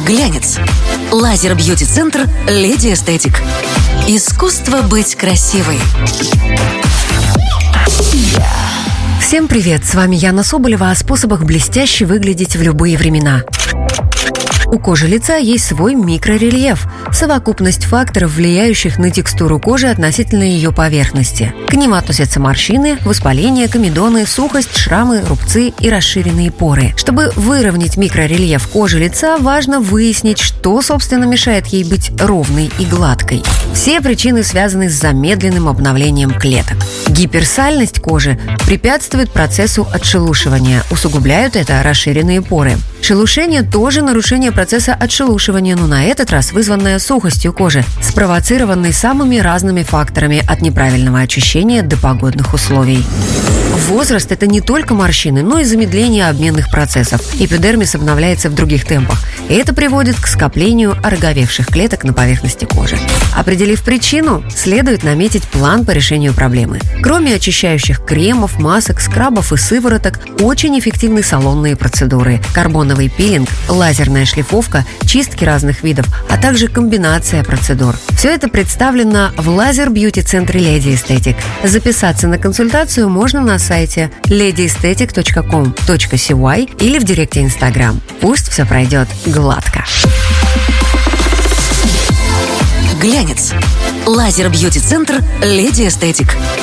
Глянец. Лазер-бьюти-центр «Леди Эстетик». Искусство быть красивой. Всем привет! С вами Яна Соболева о способах блестяще выглядеть в любые времена. У кожи лица есть свой микрорельеф – совокупность факторов, влияющих на текстуру кожи относительно ее поверхности. К ним относятся морщины, воспаления, комедоны, сухость, шрамы, рубцы и расширенные поры. Чтобы выровнять микрорельеф кожи лица, важно выяснить, что, собственно, мешает ей быть ровной и гладкой. Все причины связаны с замедленным обновлением клеток. Гиперсальность кожи препятствует процессу отшелушивания, усугубляют это расширенные поры. Шелушение тоже нарушение процесса отшелушивания, но на этот раз вызванное сухостью кожи, спровоцированной самыми разными факторами от неправильного очищения до погодных условий. Возраст – это не только морщины, но и замедление обменных процессов. Эпидермис обновляется в других темпах, и это приводит к скоплению ороговевших клеток на поверхности кожи. Определив причину, следует наметить план по решению проблемы. Кроме очищающих кремов, масок, скрабов и сывороток, очень эффективны салонные процедуры – карбоновый пилинг, лазерная шлифовка, чистки разных видов, а также комбинация процедур. Все это представлено в лазер-бьюти-центре Lady Aesthetic. Записаться на консультацию можно на сайте ladyesthetic.com.cy или в директе Instagram. Пусть все пройдет гладко. Глянец. Лазер-бьюти-центр «Леди Эстетик».